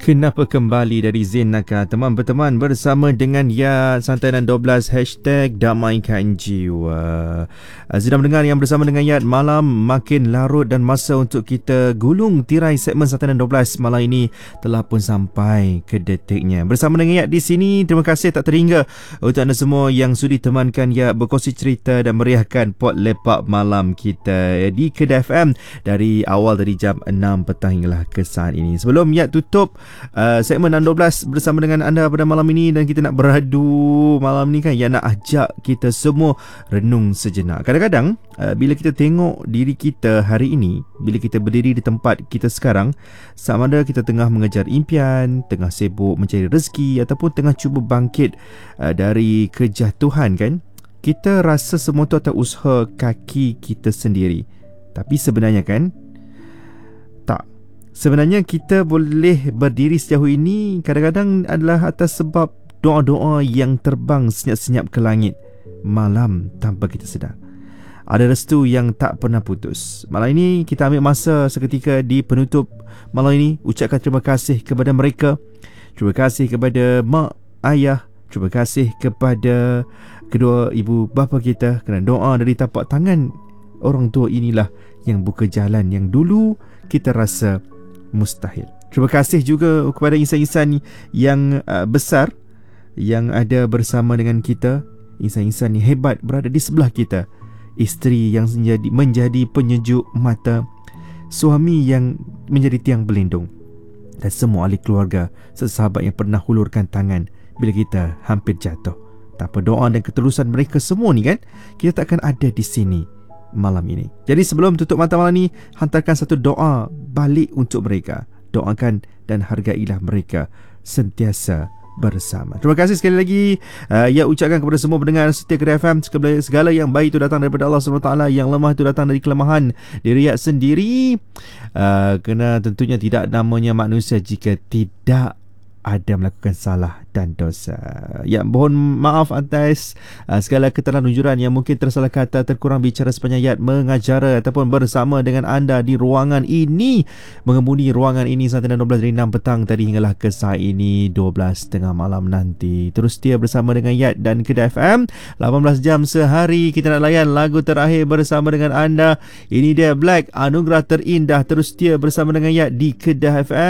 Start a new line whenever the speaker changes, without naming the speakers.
Kenapa kembali dari Zain Nakal, teman berteman bersama dengan Ya Santai dan 12 #Damaikan Jiwa. Sedang mendengar yang bersama dengan Yat, malam makin larut dan masa untuk kita gulung tirai segmen Santai dan 12 malam ini telah pun sampai ke detiknya. Bersama dengan Yat di sini, terima kasih tak terhingga untuk anda semua yang sudi temankan Yat berkongsi cerita dan meriahkan pot lepak malam kita di Kedah FM dari awal dari jam 6 petang hinggalah ke saat ini. Sebelum Yat tutup segmen 12 bersama dengan anda pada malam ini, dan kita nak beradu malam ni kan, yang nak ajak kita semua renung sejenak. Kadang-kadang bila kita tengok diri kita hari ini, bila kita berdiri di tempat kita sekarang, sama ada kita tengah mengejar impian, tengah sibuk mencari rezeki, ataupun tengah cuba bangkit dari kejatuhan kan, kita rasa semua tu atas usaha kaki kita sendiri. Tapi sebenarnya kan tak. Sebenarnya kita boleh berdiri sejauh ini kadang-kadang adalah atas sebab doa-doa yang terbang senyap-senyap ke langit malam tanpa kita sedar. Ada restu yang tak pernah putus. Malam ini kita ambil masa seketika di penutup malam ini, ucapkan terima kasih kepada mereka. Terima kasih kepada mak, ayah. Terima kasih kepada kedua ibu bapa kita, kerana doa dari tapak tangan orang tua inilah yang buka jalan yang dulu kita rasa mustahil. Terima kasih juga kepada insan-insan yang besar yang ada bersama dengan kita, insan-insan yang hebat berada di sebelah kita, isteri yang menjadi penyejuk mata, suami yang menjadi tiang berlindung, dan semua ahli keluarga, sesahabat yang pernah hulurkan tangan bila kita hampir jatuh. Tanpa doa dan ketulusan mereka semua ni kan, kita takkan ada di sini malam ini. Jadi sebelum tutup mata malam ni, hantarkan satu doa balik untuk mereka. Doakan dan hargailah mereka sentiasa bersama. Terima kasih sekali lagi. Ya, ucapkan kepada semua pendengar setia Kedah FM, segala yang baik itu datang daripada Allah SWT, yang lemah itu datang dari kelemahan diri sendiri. Kerana tentunya tidak namanya manusia jika tidak ada melakukan salah dan dosa. Ya, mohon maaf atas segala kesalahan ujuran yang mungkin tersalah kata, terkurang bicara sepanjang Yat mengacara ataupun bersama dengan anda di ruangan ini, mengemudi ruangan ini sampai 12 dari 6 petang tadi hinggalah ke saat ini 12.30 malam nanti. Terus setia bersama dengan Yat dan Kedah FM 18 jam sehari. Kita nak layan lagu terakhir bersama dengan anda. Ini dia Black, Anugerah Terindah. Terus setia bersama dengan Yat di Kedah FM.